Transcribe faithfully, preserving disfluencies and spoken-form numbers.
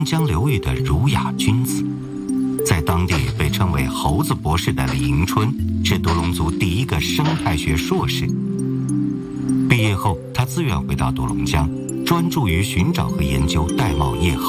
江流域的儒雅君子，在当地被称为猴子博士的李迎春是独龙族第一个生态学硕士。毕业后，他自愿回到独龙江，专注于寻找和研究玳瑁叶猴。